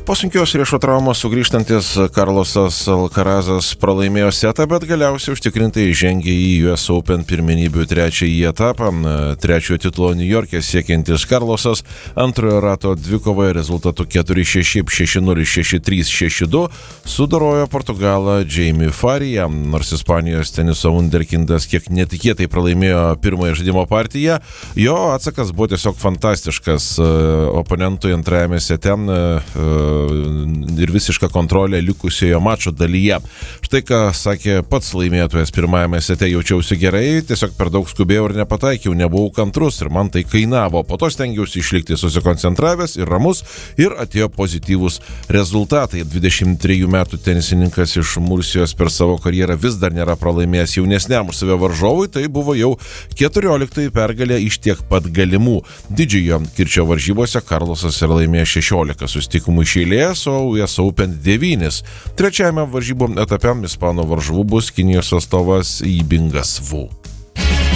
Po sunkios riešo traumos sugrįžtantis Karlosas Alcarazas pralaimėjo setą, bet galiausiai užtikrintai žengė į US Open pirmenybių trečiąjį etapą. Trečiojo titulo Niujorke siekiantis Karlosas antrojo rato dvikovoje rezultatu 4-6, 6-0, 6-3, 6-2 sudorojo Portugalą Jamie Farija. Nors Ispanijos teniso wunderkindas kiek netikėtai pralaimėjo pirmąją žaidimo partiją, jo atsakas buvo tiesiog fantastiškas. Oponentui antrajame sete ir visišką kontrolę likusiojo mačo dalyje. Štai ką sakė pats laimėtojas pirmajame sete: jaučiausi gerai, tiesiog per daug skubėjau ir nepataikiau, nebuvau kantrus ir man tai kainavo. Po to stengiausi išlikti susikoncentravęs ir ramus ir atėjo pozityvūs rezultatai. 23 metų tenisininkas iš Mursijos per savo karjerą vis dar nėra pralaimėjęs jaunesniam už save varžovui, tai buvo jau 14 pergalė iš tiek pat galimų. Didžiojo kirčio varžybose Karlosas ir laimėjo 16 susitikimų iš eilės, o US Open 9. Trečiajame varžybų etape ispanų varžovų bus Kinijos atstovas Yibingas Wu.